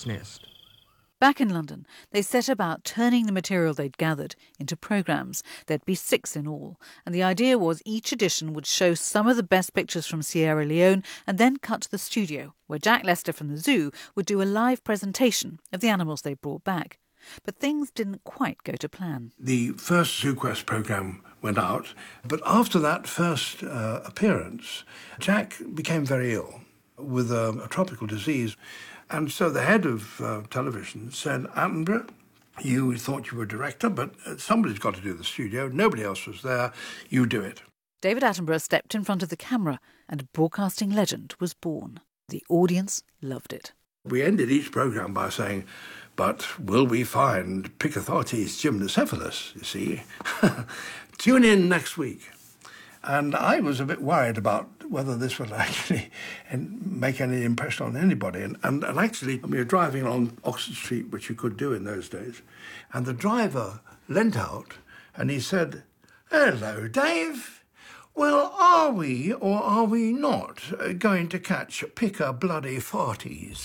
Dismissed. Back in London, they set about turning the material they'd gathered into programmes. There'd be 6 in all, and the idea was each edition would show some of the best pictures from Sierra Leone and then cut to the studio, where Jack Lester from the zoo would do a live presentation of the animals they brought back. But things didn't quite go to plan. The first ZooQuest programme went out, but after that first appearance, Jack became very ill with a tropical disease. And so the head of television said, Attenborough, you thought you were a director, but somebody's got to do the studio. Nobody else was there. You do it. David Attenborough stepped in front of the camera and a broadcasting legend was born. The audience loved it. We ended each programme by saying, but will we find Picothartes gymnocephalus, you see? Tune in next week. And I was a bit worried about whether this would actually make any impression on anybody. And actually, we were driving along Oxford Street, which you could do in those days, and the driver leant out and he said, "Hello, Dave. Well, are we or are we not going to catch Pica-bloody-farties?"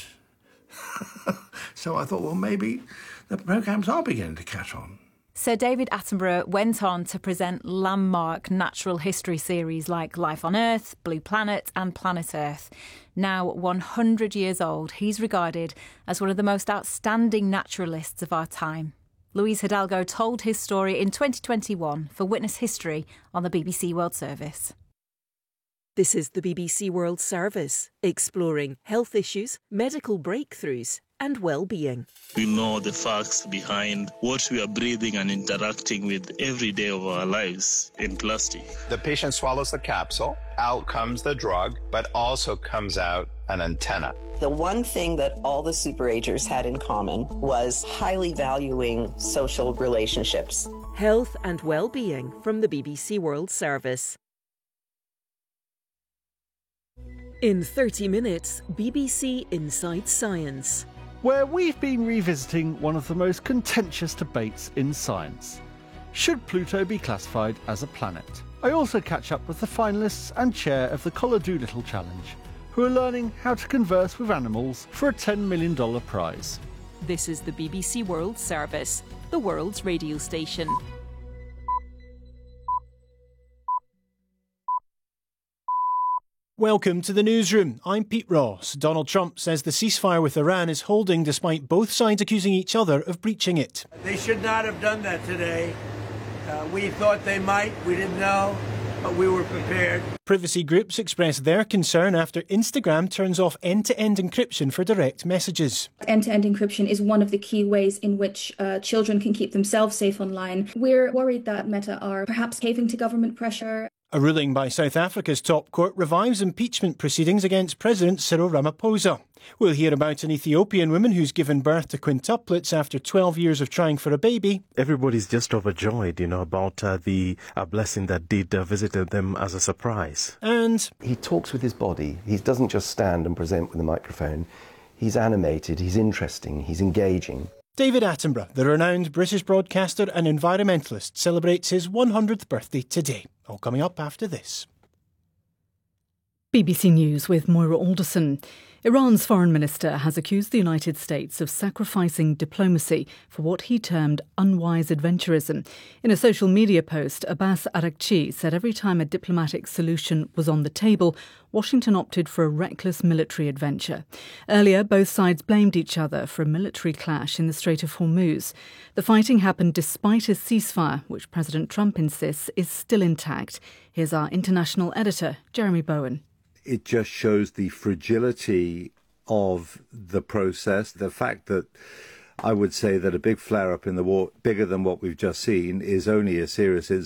So I thought, well, maybe the programmes are beginning to catch on. Sir David Attenborough went on to present landmark natural history series like Life on Earth, Blue Planet and Planet Earth. Now 100 years old, he's regarded as one of the most outstanding naturalists of our time. Luis Hidalgo told his story in 2021 for Witness History on the BBC World Service. This is the BBC World Service, exploring health issues, medical breakthroughs and well-being. We know the facts behind what we are breathing and interacting with every day of our lives in plastic. The patient swallows the capsule, out comes the drug, but also comes out an antenna. The one thing that all the superagers had in common was highly valuing social relationships. Health and well-being from the BBC World Service. In 30 minutes, BBC Inside Science. Where we've been revisiting one of the most contentious debates in science. Should Pluto be classified as a planet? I also catch up with the finalists and chair of the Collar Doolittle Challenge, who are learning how to converse with animals for a $10 million prize. This is the BBC World Service, the world's radio station. Welcome to the newsroom. I'm Pete Ross. Donald Trump says the ceasefire with Iran is holding despite both sides accusing each other of breaching it. They should not have done that today. We thought they might. We didn't know, but we were prepared. Privacy groups express their concern after Instagram turns off end-to-end encryption for direct messages. End-to-end encryption is one of the key ways in which children can keep themselves safe online. We're worried that Meta are perhaps caving to government pressure. A ruling by South Africa's top court revives impeachment proceedings against President Cyril Ramaphosa. We'll hear about an Ethiopian woman who's given birth to quintuplets after 12 years of trying for a baby. Everybody's just overjoyed, about the blessing that did visited them as a surprise. And he talks with his body. He doesn't just stand and present with a microphone. He's animated, he's interesting, he's engaging. David Attenborough, the renowned British broadcaster and environmentalist, celebrates his 100th birthday today. All coming up after this. BBC News with Moira Alderson. Iran's foreign minister has accused the United States of sacrificing diplomacy for what he termed unwise adventurism. In a social media post, Abbas Araghchi said every time a diplomatic solution was on the table, Washington opted for a reckless military adventure. Earlier, both sides blamed each other for a military clash in the Strait of Hormuz. The fighting happened despite a ceasefire, which President Trump insists is still intact. Here's our international editor, Jeremy Bowen. It just shows the fragility of the process, the fact that I would say that a big flare-up in the war, bigger than what we've just seen, is only as serious as